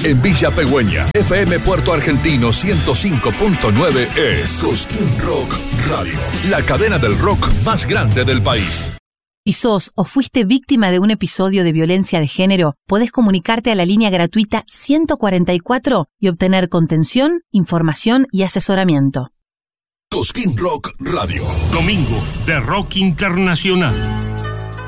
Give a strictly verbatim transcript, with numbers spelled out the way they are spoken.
En Villa Pegüeña, F M Puerto Argentino ciento cinco punto nueve es Cosquín Rock Radio, la cadena del rock más grande del país. ¿Y sos o fuiste víctima de un episodio de violencia de género? Podés comunicarte a la línea gratuita ciento cuarenta y cuatro y obtener contención, información y asesoramiento. Cosquín Rock Radio. Domingo de Rock Internacional.